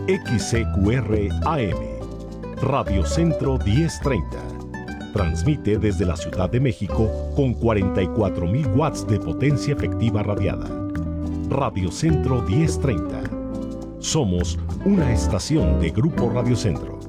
XCQR AM, Radio Centro 1030. Transmite desde la Ciudad de México con 44,000 watts de potencia efectiva radiada. Radio Centro 1030. Somos una estación de Grupo Radio Centro.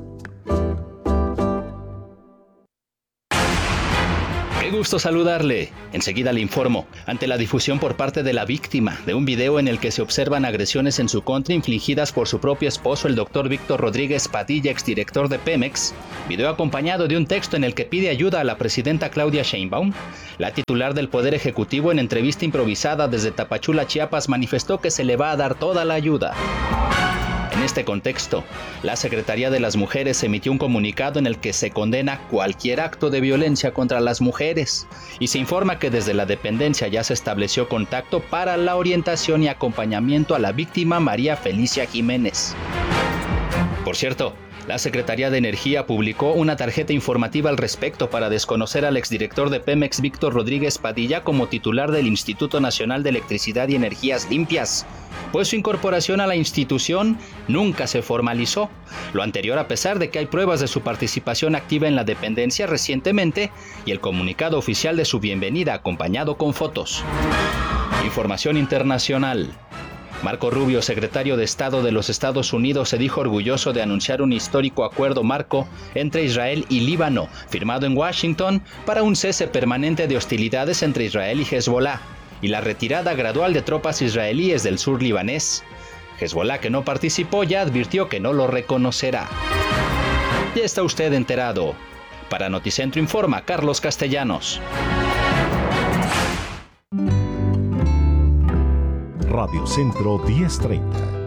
Qué gusto saludarle. Enseguida le informo. Ante la difusión por parte de la víctima de un video en el que se observan agresiones en su contra infligidas por su propio esposo, el doctor Víctor Rodríguez Padilla, exdirector de Pemex, video acompañado de un texto en el que pide ayuda a la presidenta Claudia Sheinbaum, la titular del Poder Ejecutivo en entrevista improvisada desde Tapachula, Chiapas, manifestó que se le va a dar toda la ayuda. En este contexto, la Secretaría de las Mujeres emitió un comunicado en el que se condena cualquier acto de violencia contra las mujeres y se informa que desde la dependencia ya se estableció contacto para la orientación y acompañamiento a la víctima María Felicia Jiménez. Por cierto, la Secretaría de Energía publicó una tarjeta informativa al respecto para desconocer al exdirector de Pemex, Víctor Rodríguez Padilla, como titular del Instituto Nacional de Electricidad y Energías Limpias, pues su incorporación a la institución nunca se formalizó. Lo anterior a pesar de que hay pruebas de su participación activa en la dependencia recientemente y el comunicado oficial de su bienvenida acompañado con fotos. Información internacional. Marco Rubio, secretario de Estado de los Estados Unidos, se dijo orgulloso de anunciar un histórico acuerdo marco entre Israel y Líbano, firmado en Washington, para un cese permanente de hostilidades entre Israel y Hezbolá, y la retirada gradual de tropas israelíes del sur libanés. Hezbolá, que no participó, ya advirtió que no lo reconocerá. Ya está usted enterado. Para Noticentro informa Carlos Castellanos. Radio Centro 1030.